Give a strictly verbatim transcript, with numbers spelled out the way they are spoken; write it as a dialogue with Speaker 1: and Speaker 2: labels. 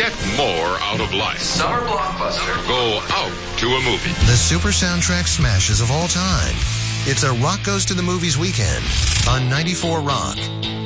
Speaker 1: Get more out of life.
Speaker 2: Summer blockbuster.
Speaker 1: Go out to a movie.
Speaker 3: The super soundtrack smashes of all time. It's a Rock Goes to the Movies weekend on ninety-four Rock.